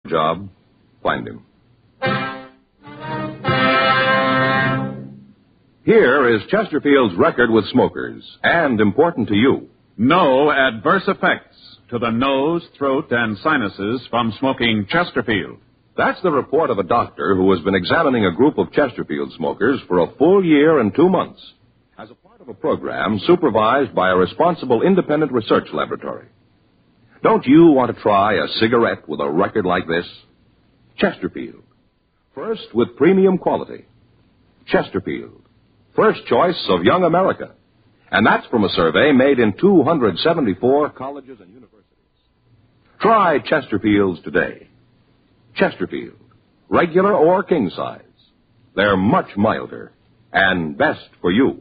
job, find him. Here is Chesterfield's record with smokers, and important to you. No adverse effects to the nose, throat, and sinuses from smoking Chesterfield. That's the report of a doctor who has been examining a group of Chesterfield smokers for a full year and 2 months, as a part of a program supervised by a responsible independent research laboratory. Don't you want to try a cigarette with a record like this? Chesterfield. First with premium quality. Chesterfield. First choice of young America. And that's from a survey made in 274 colleges and universities. Try Chesterfields today. Chesterfield. Regular or king size. They're much milder and best for you.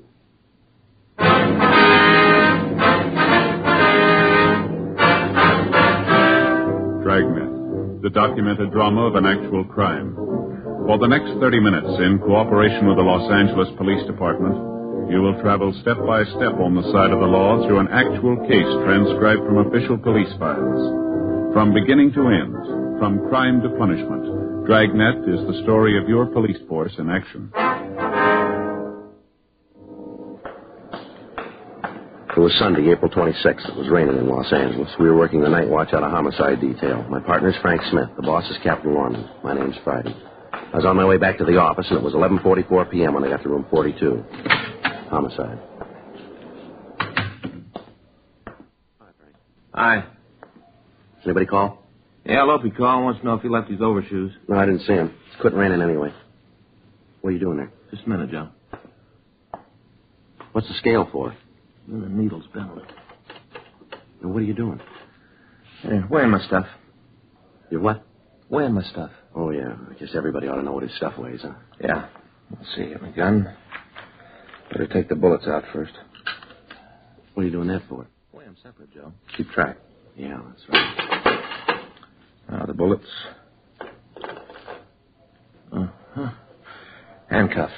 Dragnet, the documented drama of an actual crime. For the next 30 minutes, in cooperation with the Los Angeles Police Department, you will travel step by step on the side of the law through an actual case transcribed from official police files. From beginning to end, from crime to punishment, Dragnet is the story of your police force in action. It was Sunday, April 26th. It was raining in Los Angeles. We were working the night watch out of homicide detail. My partner's Frank Smith. The boss is Captain Lorman. My name's Friday. I was on my way back to the office, and it was 11:44 p.m. when I got to room 42. Homicide. Hi, Frank. Hi. Does anybody call? Yeah, Lopey called. Wants to know if he left his overshoes. No, I didn't see him. It's quit raining anyway. What are you doing there? Just a minute, Joe. What's the scale for? The needle's bent. And what are you doing? Hey, weighing my stuff. You're what? Weighing my stuff. Oh, yeah. I guess everybody ought to know what his stuff weighs, huh? Yeah. Let's see. Get my gun. Better take the bullets out first. What are you doing that for? Weigh them separate, Joe. Keep track. Yeah, that's right. Now, the bullets. Uh-huh. Handcuffs.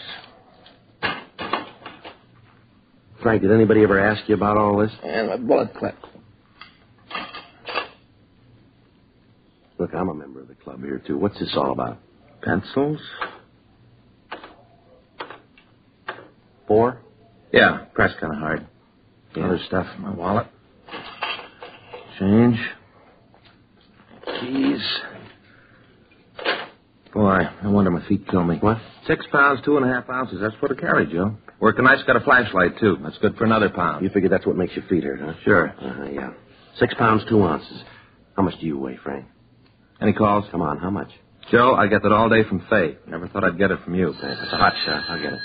Frank, did anybody ever ask you about all this? And a bullet clip. Look, I'm a member of the club here, too. What's this all about? Pencils? 4? Yeah, pressed kind of hard. Yeah. Other stuff in my wallet. Change. Keys. Boy, no wonder my feet kill me. What? 6 pounds, 2.5 ounces. That's what I carry, Joe. Working night's got a flashlight, too. That's good for another pound. You figure that's what makes your feet hurt, huh? Sure. Yeah. 6 pounds, 2 ounces. How much do you weigh, Frank? Any calls? Come on, how much? Joe, I get that all day from Faye. Never thought I'd get it from you. That's a hot shot. I'll get it.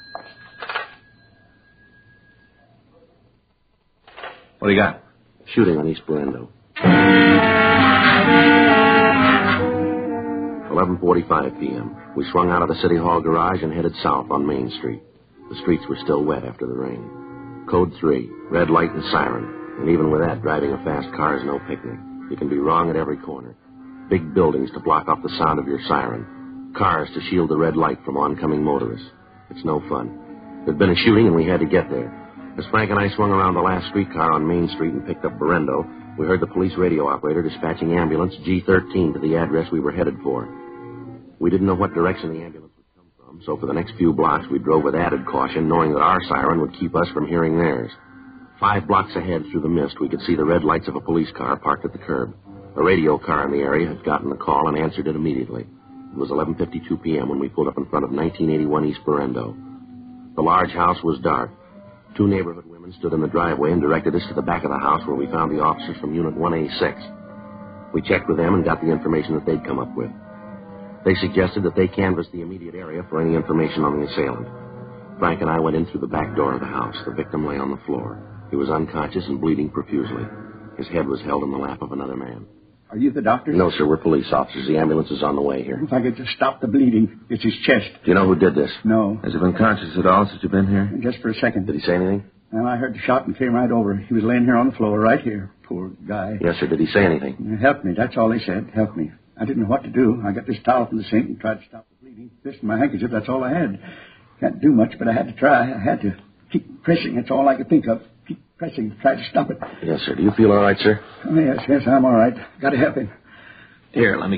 What do you got? Shooting on East Berendo. 11:45 p.m. We swung out of the City Hall garage and headed south on Main Street. The streets were still wet after the rain. Code 3, red light and siren. And even with that, driving a fast car is no picnic. You can be wrong at every corner. Big buildings to block off the sound of your siren. Cars to shield the red light from oncoming motorists. It's no fun. There'd been a shooting and we had to get there. As Frank and I swung around the last streetcar on Main Street and picked up Berendo, we heard the police radio operator dispatching ambulance G13 to the address we were headed for. We didn't know what direction the ambulance would come from, so for the next few blocks we drove with added caution, knowing that our siren would keep us from hearing theirs. 5 blocks ahead through the mist, we could see the red lights of a police car parked at the curb. A radio car in the area had gotten the call and answered it immediately. It was 11:52 p.m. when we pulled up in front of 1981 East Berendo. The large house was dark. 2 neighborhood women stood in the driveway and directed us to the back of the house where we found the officers from Unit 1A6. We checked with them and got the information that they'd come up with. They suggested that they canvass the immediate area for any information on the assailant. Frank and I went in through the back door of the house. The victim lay on the floor. He was unconscious and bleeding profusely. His head was held in the lap of another man. Are you the doctor? No, sir. We're police officers. The ambulance is on the way here. If I could just stop the bleeding. It's his chest. Do you know who did this? No. Has he been conscious at all since you've been here? Just for a second. Did he say anything? Well, I heard the shot and came right over. He was laying here on the floor, right here. Poor guy. Yes, sir. Did he say anything? Help me. That's all he said. Help me. I didn't know what to do. I got this towel from the sink and tried to stop the bleeding. This and my handkerchief, that's all I had. Can't do much, but I had to try. I had to keep pressing. That's all I could think of. Keep pressing. Try to stop it. Yes, sir. Do you feel all right, sir? Oh, yes, I'm all right. Got to help him. Here, let me get it.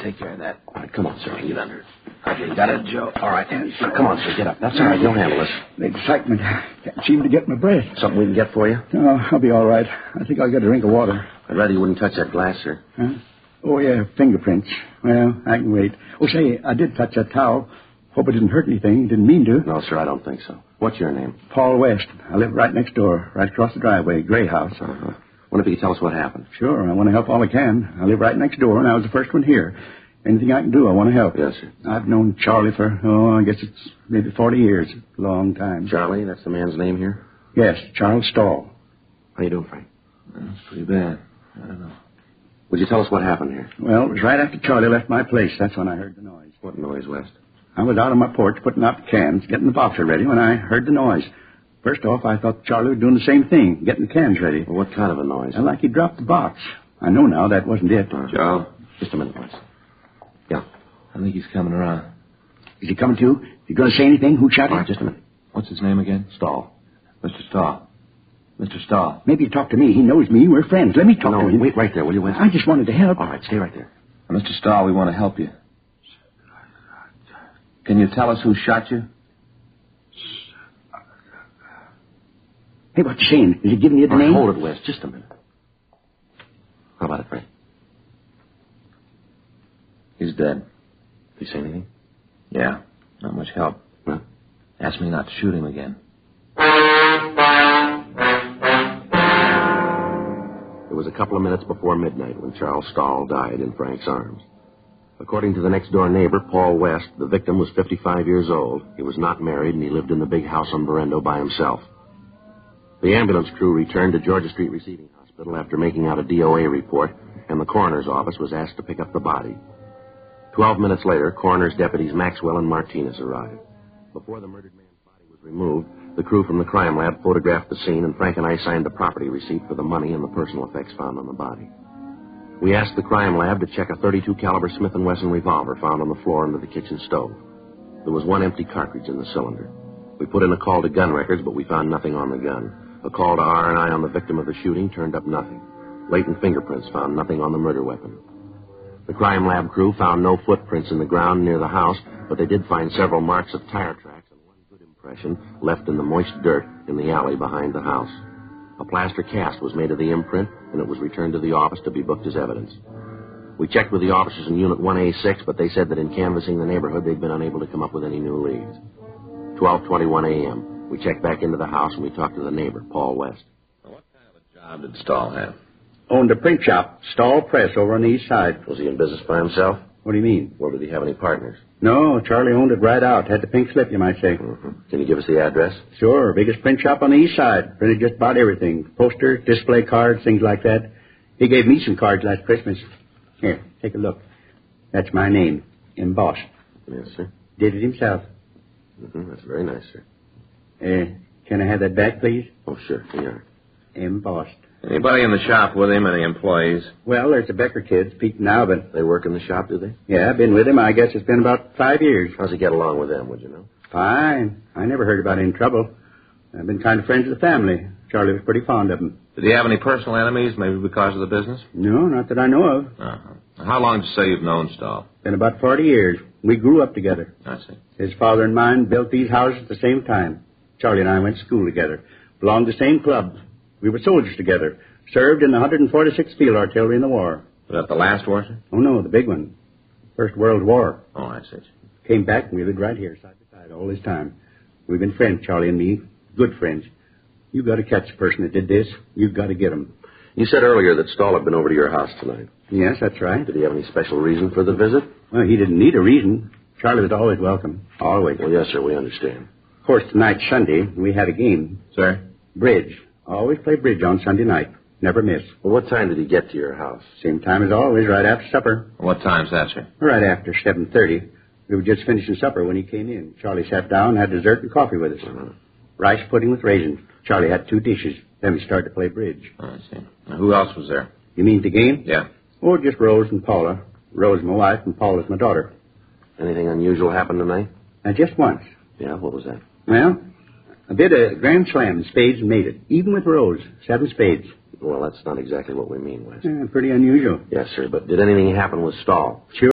take care of that. All right, come on, sir. Get under it. Okay, you got it, Joe? All right. Come on, sir. Get up. That's all right. You'll handle this. The excitement. Can't seem to get my breath. Something we can get for you? No, I'll be all right. I think I'll get a drink of water. I'd rather you wouldn't touch that glass, sir. Huh? Oh, yeah, fingerprints. Well, I can wait. Oh, say, I did touch that towel. Hope it didn't hurt anything. Didn't mean to. No, sir, I don't think so. What's your name? Paul West. I live right next door, right across the driveway, gray house. Uh-huh. Wonder if you could tell us what happened. Sure, I want to help all I can. I live right next door, and I was the first one here. Anything I can do, I want to help. Yes, sir. I've known Charlie for, I guess it's maybe 40 years. A long time. Charlie, that's the man's name here? Yes, Charles Stahl. How you doing, Frank? That's pretty bad. I don't know. Would you tell us what happened here? Well, it was right after Charlie left my place. That's when I heard the noise. What noise, West? I was out on my porch putting out the cans, getting the boxer ready when I heard the noise. First off, I thought Charlie was doing the same thing, getting the cans ready. Well, what kind of a noise? And like he dropped the box. I know now that wasn't it. Joe? Just a minute, West. Yeah. I think he's coming around. Is he coming to? You going to say anything? Who shot him? All right, just a minute. What's his name again? Stahl. Mr. Stahl. Mr. Stahl. Maybe talk to me. He knows me. We're friends. Let me talk to him. Wait right there, will you, West? I just wanted to help. All right, stay right there. Mr. Stahl, we want to help you. Can you tell us who shot you? Hey, what you saying? Is he giving you the All right, name? hold it, West. Just a minute. How about it, Frank? He's dead. Did he say anything? Yeah, not much help. No? Asked me not to shoot him again. It was a couple of minutes before midnight when Charles Stahl died in Frank's arms. According to the next-door neighbor, Paul West, the victim was 55 years old. He was not married, and he lived in the big house on Berendo by himself. The ambulance crew returned to Georgia Street Receiving Hospital after making out a DOA report, and the coroner's office was asked to pick up the body. 12 minutes later, coroner's deputies Maxwell and Martinez arrived. Before the murdered man's body was removed, the crew from the crime lab photographed the scene, and Frank and I signed the property receipt for the money and the personal effects found on the body. We asked the crime lab to check a .32 caliber Smith & Wesson revolver found on the floor under the kitchen stove. There was one empty cartridge in the cylinder. We put in a call to gun records, but we found nothing on the gun. A call to R&I on the victim of the shooting turned up nothing. Latent fingerprints found nothing on the murder weapon. The crime lab crew found no footprints in the ground near the house, but they did find several marks of tire tracks and one good impression left in the moist dirt in the alley behind the house. A plaster cast was made of the imprint, and it was returned to the office to be booked as evidence. We checked with the officers in Unit 1A6, but they said that in canvassing the neighborhood, they'd been unable to come up with any new leads. 12:21 a.m. We checked back into the house, and we talked to the neighbor, Paul West. What kind of a job did Stahl have? Owned a print shop, Stahl Press, over on the east side. Was he in business by himself? What do you mean? Or did he have any partners? No, Charlie owned it right out. Had the pink slip, you might say. Mm-hmm. Can you give us the address? Sure, biggest print shop on the east side. Printed just about everything. Posters, display cards, things like that. He gave me some cards last Christmas. Here, take a look. That's my name, embossed. Yes, sir. Did it himself. Mm-hmm. That's very nice, sir. Can I have that back, please? Oh, sure. Here. Embossed. Anybody in the shop with him? Any employees? Well, there's the Becker kids, Pete and Alvin. They work in the shop, do they? Yeah, I've been with him. I guess it's been about 5 years. How's he get along with them, would you know? Fine. I never heard about any trouble. I've been kind of friends with the family. Charlie was pretty fond of them. Did he have any personal enemies, maybe because of the business? No, not that I know of. Uh-huh. How long did you say you've known Stahl? Been about 40 years. We grew up together. I see. His father and mine built these houses at the same time. Charlie and I went to school together. Belonged to the same club. We were soldiers together. Served in the 146th Field Artillery in the war. Was that the last war, sir? Oh, no, the big one. First World War. Oh, I see. Came back and we lived right here, side by side, all this time. We've been friends, Charlie and me. Good friends. You've got to catch the person that did this. You've got to get him. You said earlier that Stahl had been over to your house tonight. Yes, that's right. Did he have any special reason for the visit? Well, he didn't need a reason. Charlie was always welcome. Always. Well, yes, sir, we understand. Of course, tonight's Sunday. We had a game. Sir? Bridge. Always play bridge on Sunday night. Never miss. Well, what time did he get to your house? Same time as always, right after supper. What time's that, sir? Right after 7:30. We were just finishing supper when he came in. Charlie sat down, had dessert and coffee with us. Uh-huh. Rice pudding with raisins. Charlie had 2 dishes. Then we started to play bridge. Oh, I see. Now, who else was there? You mean the game? Yeah. Oh, just Rose and Paula. Rose is my wife and Paula's my daughter. Anything unusual happened tonight? Just once. Yeah, what was that? Well, I did a grand slam in spades and made it. Even with Rose. 7 spades. Well, that's not exactly what we mean, Wes. Pretty unusual. Yes, sir, but did anything happen with Stahl? Sure.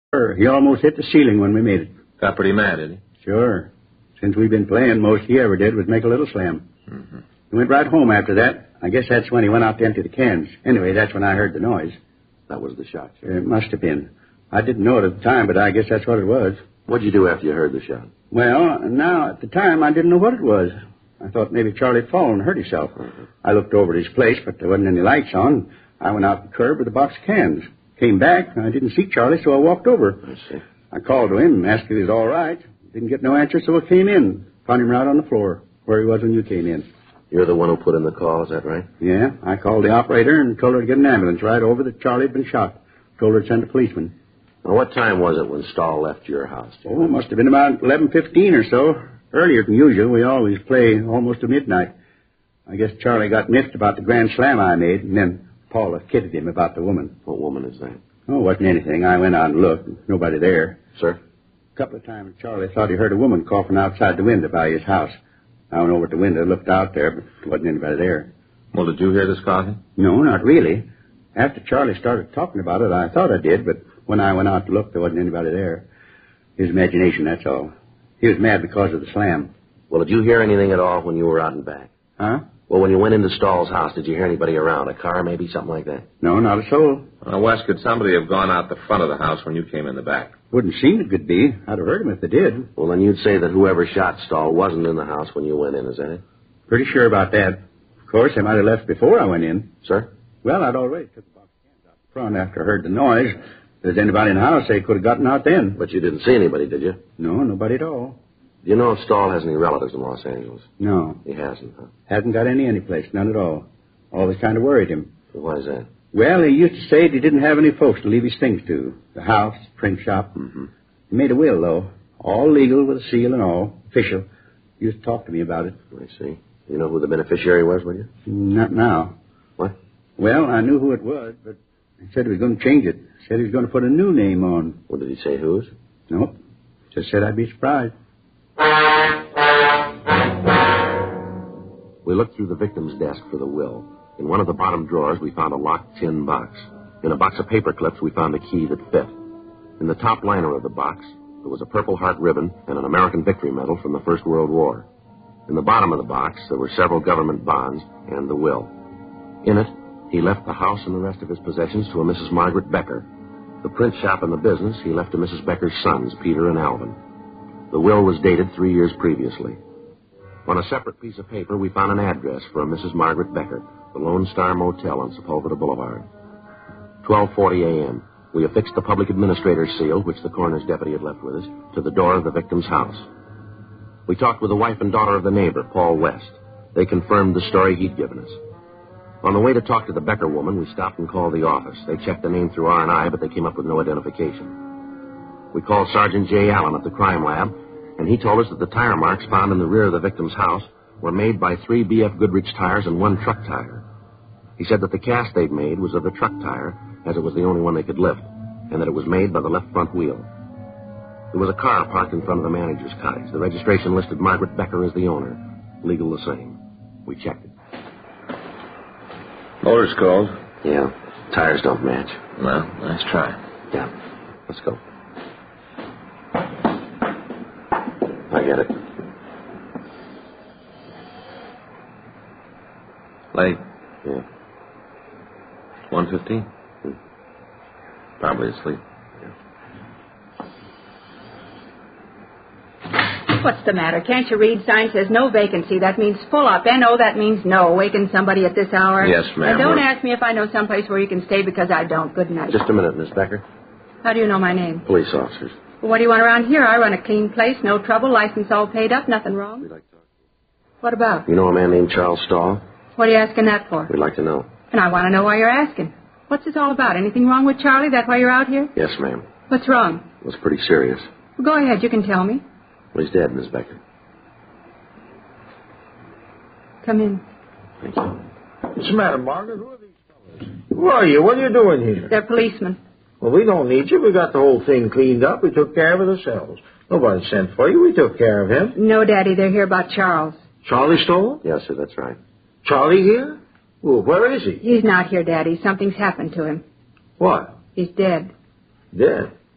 Sure, he almost hit the ceiling when we made it. Got pretty mad, did he? Sure. Since we've been playing, most he ever did was make a little slam. Mm-hmm. He went right home after that. I guess that's when he went out to empty the cans. Anyway, that's when I heard the noise. That was the shot, sir. It must have been. I didn't know it at the time, but I guess that's what it was. What'd you do after you heard the shot? Well, now, at the time, I didn't know what it was. I thought maybe Charlie had fallen and hurt himself. Mm-hmm. I looked over at his place, but there wasn't any lights on. I went out the curb with a box of cans. Came back, and I didn't see Charlie, so I walked over. I see. I called to him and asked if he was all right. Didn't get no answer, so I came in. Found him right on the floor, where he was when you came in. You're the one who put in the call, is that right? Yeah, I called the operator and told her to get an ambulance right over that Charlie had been shot. Told her to send a policeman. Well, what time was it when Stahl left your house? Oh, it must have been about 11:15 or so. Earlier than usual. We always play almost to midnight. I guess Charlie got miffed about the grand slam I made, and then Paula kidded him about the woman. What woman is that? Oh, it wasn't anything. I went out and looked. Nobody there. Sir? A couple of times Charlie thought he heard a woman coughing outside the window by his house. I went over to the window, looked out there, but there wasn't anybody there. Well, did you hear this coughing? No, not really. After Charlie started talking about it, I thought I did, but when I went out to look, there wasn't anybody there. His imagination, that's all. He was mad because of the slam. Well, did you hear anything at all when you were out and back? Huh? Well, when you went into Stahl's house, did you hear anybody around? A car, maybe? Something like that? No, not a soul. Wes, could somebody have gone out the front of the house when you came in the back? Wouldn't seem it could be. I'd have heard him if they did. Well, then you'd say that whoever shot Stahl wasn't in the house when you went in, is that it? Pretty sure about that. Of course, they might have left before I went in. Sir? Well, I'd already took the box of cans out front after I heard the noise. If there's anybody in the house, they could have gotten out then. But you didn't see anybody, did you? No, nobody at all. Do you know if Stahl has any relatives in Los Angeles? No. He hasn't, huh? Hasn't got any place, none at all. Always kind of worried him. Why is that? Well, he used to say he didn't have any folks to leave his things to. The house, print shop. Mm-hmm. He made a will, though. All legal with a seal and all. Official. He used to talk to me about it. I see. You know who the beneficiary was, will you? Not now. What? Well, I knew who it was, but he said he was going to change it. Said he was going to put a new name on. Well, did he say whose? Nope. Just said I'd be surprised. We looked through the victim's desk for the will. In one of the bottom drawers, we found a locked tin box. In a box of paper clips, we found a key that fit. In the top liner of the box, there was a Purple Heart ribbon and an American Victory Medal from the First World War. In the bottom of the box, there were several government bonds and the will. In it, he left the house and the rest of his possessions to a Mrs. Margaret Becker. The print shop and the business he left to Mrs. Becker's sons, Peter and Alvin. The will was dated 3 years previously. On a separate piece of paper, we found an address for a Mrs. Margaret Becker, the Lone Star Motel on Sepulveda Boulevard. 12:40 a.m. We affixed the public administrator's seal, which the coroner's deputy had left with us, to the door of the victim's house. We talked with the wife and daughter of the neighbor, Paul West. They confirmed the story he'd given us. On the way to talk to the Becker woman, we stopped and called the office. They checked the name through R&I, but they came up with no identification. We called Sergeant J. Allen at the crime lab, and he told us that the tire marks found in the rear of the victim's house were made by 3 B.F. Goodrich tires and 1 truck tire. He said that the cast they'd made was of the truck tire, as it was the only one they could lift, and that it was made by the left front wheel. There was a car parked in front of the manager's cottage. The registration listed Margaret Becker as the owner. Legal the same. We checked it. Motor's cold. Yeah, tires don't match. Well, nice try. Yeah, let's go. I get it. Late. Yeah. 1:15. Probably asleep. What's the matter? Can't you read? Sign says no vacancy. That means full up. N-O, that means no. Waking somebody at this hour? Yes, ma'am. And don't ask me if I know someplace where you can stay because I don't. Good night. Just a minute, Miss Becker. How do you know my name? Police officers. Well, what do you want around here? I run a clean place, no trouble, license all paid up, nothing wrong. We'd like to talk. What about? You know a man named Charles Stahl? What are you asking that for? We'd like to know. And I want to know why you're asking. What's this all about? Anything wrong with Charlie? That's why you're out here? Yes, ma'am. What's wrong? It was pretty serious. Well, go ahead. You can tell me. Well, he's dead, Miss Becker. Come in. Thank you. What's the matter, Margaret? Who are these fellas? Who are you? What are you doing here? They're policemen. Well, we don't need you. We got the whole thing cleaned up. We took care of it ourselves. Nobody sent for you. We took care of him. No, Daddy, they're here about Charles. Charlie Stoll? Yes, sir, that's right. Charlie here? Well, where is he? He's not here, Daddy. Something's happened to him. What? He's dead. Dead.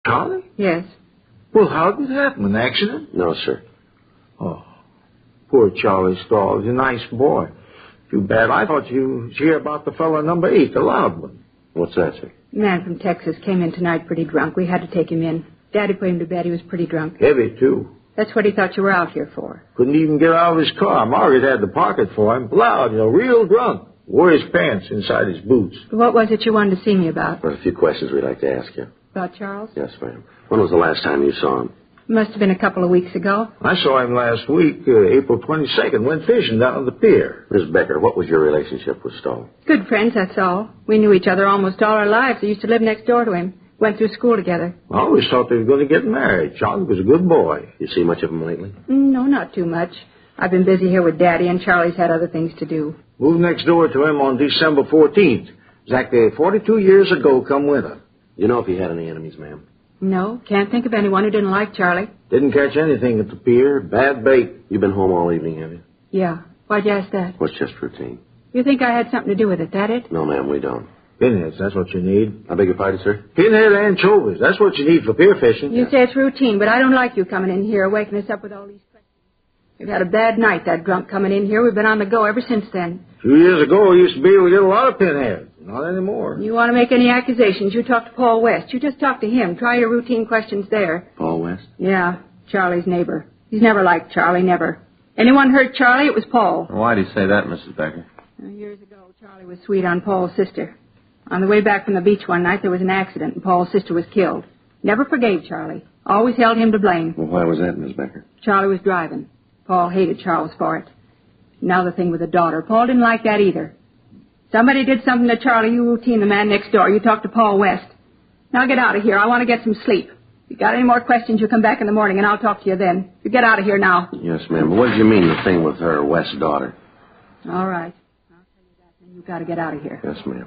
Charlie? Yes. Well, how did it happen? An accident? No, sir. Oh, poor Charlie Stahl. He's a nice boy. Too bad. I thought you was here about the fellow number 8, the loud one. What's that, sir? The man from Texas came in tonight pretty drunk. We had to take him in. Daddy put him to bed. He was pretty drunk. Heavy, too. That's what he thought you were out here for. Couldn't even get out of his car. Margaret had the pocket for him. Loud, real drunk. Wore his pants inside his boots. What was it you wanted to see me about? Well, a few questions we'd like to ask you. About Charles? Yes, ma'am. When was the last time you saw him? It must have been a couple of weeks ago. I saw him last week, April 22nd, went fishing down on the pier. Miss Becker, what was your relationship with Stahl? Good friends, that's all. We knew each other almost all our lives. I used to live next door to him. Went through school together. I always thought they were going to get married. Charlie was a good boy. You see much of him lately? No, not too much. I've been busy here with Daddy, and Charlie's had other things to do. Moved next door to him on December 14th. Exactly 42 years ago come winter. You know if he had any enemies, ma'am? No, can't think of anyone who didn't like Charlie. Didn't catch anything at the pier. Bad bait. You've been home all evening, have you? Yeah. Why'd you ask that? What's just routine? You think I had something to do with it, that it? No, ma'am, we don't. Pinheads, that's what you need. I beg your pardon, sir? Pinhead anchovies, that's what you need for pier fishing. You say it's routine, but I don't like you coming in here, waking us up with all these questions. We've had a bad night, that drunk coming in here. We've been on the go ever since then. 2 years ago, we used to be able to get a lot of pinheads. Not anymore. You want to make any accusations, you talk to Paul West. You just talk to him. Try your routine questions there. Paul West? Yeah, Charlie's neighbor. He's never liked Charlie, never. Anyone hurt Charlie, it was Paul. Why do you say that, Mrs. Becker? Years ago, Charlie was sweet on Paul's sister. On the way back from the beach one night, there was an accident, and Paul's sister was killed. Never forgave Charlie. Always held him to blame. Well, why was that, Miss Becker? Charlie was driving. Paul hated Charles for it. Now the thing with the daughter. Paul didn't like that either. Somebody did something to Charlie. You routine the man next door. You talk to Paul West. Now get out of here. I want to get some sleep. If you got any more questions, you come back in the morning, and I'll talk to you then. You get out of here now. Yes, ma'am. But what did you mean, the thing with her West's daughter? All right. I'll tell you that, then you got to get out of here. Yes, ma'am.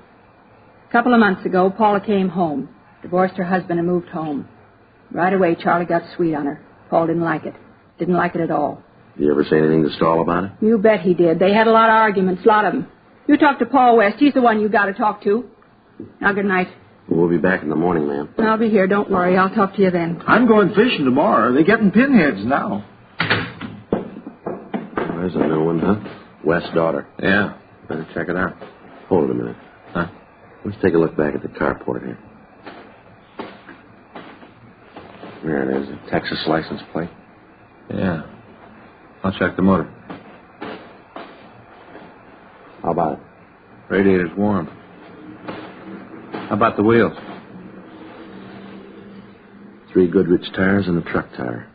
A couple of months ago, Paula came home. Divorced her husband and moved home. Right away, Charlie got sweet on her. Paul didn't like it. Didn't like it at all. Did you ever say anything to Stahl about it? You bet he did. They had a lot of arguments, a lot of them. You talk to Paul West. He's the one you got to talk to. Now, good night. We'll be back in the morning, ma'am. I'll be here. Don't worry. I'll talk to you then. I'm going fishing tomorrow. They're getting pinheads now. There's a new one, huh? West's daughter. Yeah. Better check it out. Hold it a minute. Huh? Let's take a look back at the carport here. There it is, a Texas license plate. Yeah. I'll check the motor. How about it? Radiator's warm. How about the wheels? 3 Goodrich tires and a truck tire.